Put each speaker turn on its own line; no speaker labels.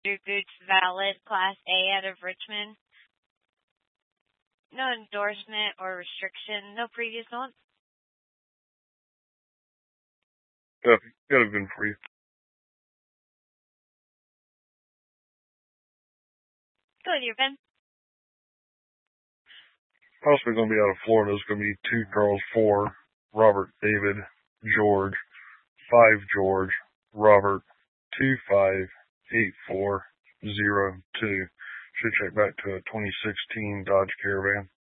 Your boots valid, Class A out of Richmond. No endorsement or restriction. No previous ones.
Yeah, gotta have been free.
Go with your pen.
Possibly gonna be out of Florida. It's gonna be 2 Charles 4, Robert David, George, 5 George, Robert, 258402. Should check back to a 2016 Dodge Caravan.